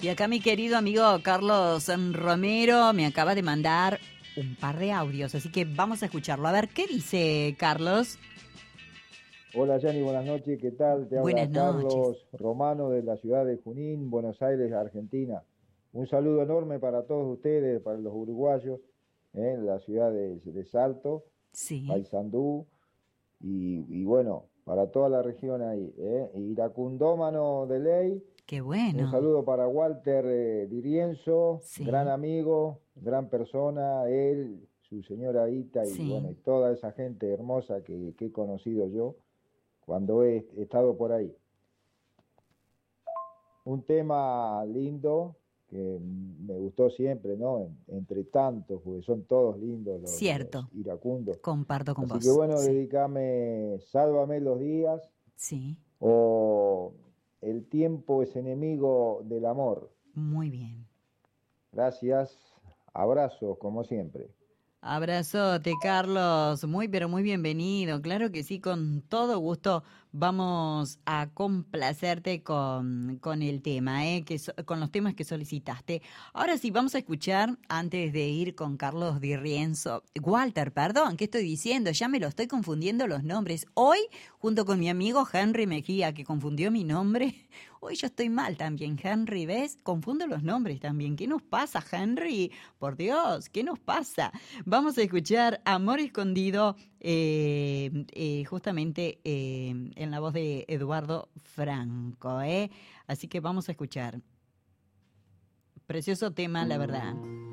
Y acá mi querido amigo Carlos Romero me acaba de mandar un par de audios, así que vamos a escucharlo. A ver, ¿qué dice Carlos? Hola Yanni, buenas noches, ¿qué tal? Te Buenas habla noches. Carlos Romano de la ciudad de Junín, Buenos Aires, Argentina. Un saludo enorme para todos ustedes, para los uruguayos, en la ciudad de Salto, Sí, Paysandú, y bueno, para toda la región ahí. Iracundómano de ley, qué un bueno. saludo para Walter Dirienzo, gran Sí, amigo, gran persona, él, su señora Ita y bueno, sí. y toda esa gente hermosa que he conocido yo cuando he estado por ahí. Un tema lindo que me gustó siempre, ¿no? Entre tantos, porque son todos lindos los Cierto, iracundos. comparto con Así que vos. bueno, Sí, dedícame Sálvame los días sí, o El tiempo es enemigo del amor. muy bien. Gracias, abrazos como siempre. Abrazote, Carlos. Muy, pero muy bienvenido. Claro que sí, con todo gusto vamos a complacerte con el tema, con los temas que solicitaste. Ahora sí, vamos a escuchar, antes de ir con Carlos Di Rienzo. Walter, perdón, ¿qué estoy diciendo? Ya me lo estoy confundiendo los nombres. Hoy, junto con mi amigo Henry Mejía, que confundió mi nombre, hoy yo estoy mal también, Henry, ¿ves? Confundo los nombres también. ¿Qué nos pasa, Henry? Por Dios, ¿qué nos pasa? Vamos a escuchar Amor Escondido, justamente en la voz de Eduardo Franco. Así que vamos a escuchar. Precioso tema, la verdad.